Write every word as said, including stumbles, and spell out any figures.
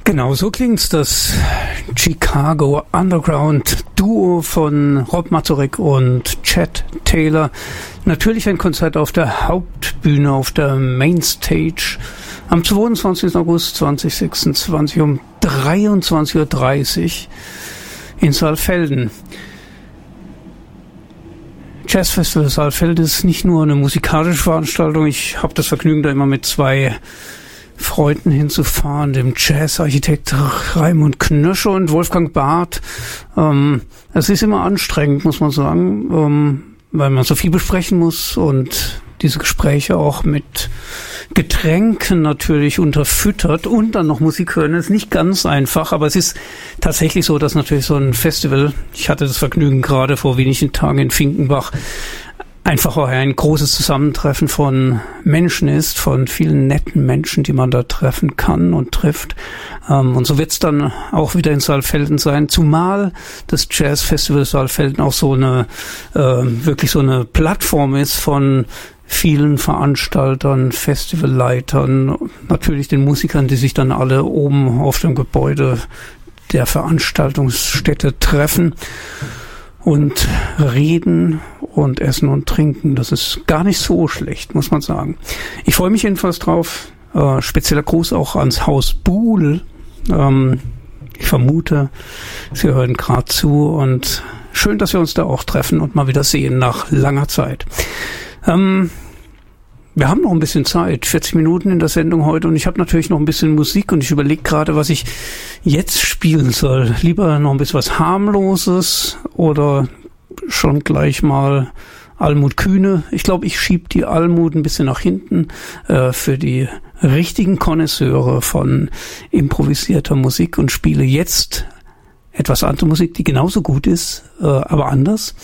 Genau, so klingt's, das Chicago Underground Duo von Rob Mazurek und Chad Taylor. Natürlich ein Konzert auf der Hauptbühne, auf der Mainstage am zweiundzwanzigsten August zweitausendsechsundzwanzig um dreiundzwanzig Uhr dreißig in Saalfelden. Jazzfestival Saalfelden ist nicht nur eine musikalische Veranstaltung. Ich habe das Vergnügen, da immer mit zwei Freunden hinzufahren, dem Jazzarchitekt Raimund Knösche und Wolfgang Barth. Ähm, es ist immer anstrengend, muss man sagen, ähm, weil man so viel besprechen muss und diese Gespräche auch mit Getränken natürlich unterfüttert und dann noch Musik hören. Das ist nicht ganz einfach, aber es ist tatsächlich so, dass natürlich so ein Festival, ich hatte das Vergnügen gerade vor wenigen Tagen in Finkenbach, einfach auch ein großes Zusammentreffen von Menschen ist, von vielen netten Menschen, die man da treffen kann und trifft. Ähm, und so wird es dann auch wieder in Saalfelden sein, zumal das Jazzfestival Saalfelden auch so eine, äh, wirklich so eine Plattform ist von vielen Veranstaltern, Festivalleitern, natürlich den Musikern, die sich dann alle oben auf dem Gebäude der Veranstaltungsstätte treffen und reden und essen und trinken. Das ist gar nicht so schlecht, muss man sagen. Ich freue mich jedenfalls drauf. Äh, spezieller Gruß auch ans Haus Buhl. Ähm, ich vermute, Sie hören gerade zu und schön, dass wir uns da auch treffen und mal wieder sehen nach langer Zeit. Ähm, wir haben noch ein bisschen Zeit, vierzig Minuten in der Sendung heute, und ich habe natürlich noch ein bisschen Musik und ich überlege gerade, was ich jetzt spielen soll. Lieber noch ein bisschen was Harmloses oder schon gleich mal Almut Kühne. Ich glaube, ich schiebe die Almut ein bisschen nach hinten äh, für die richtigen Konnoisseure von improvisierter Musik und spiele jetzt etwas andere Musik, die genauso gut ist, äh, aber anders.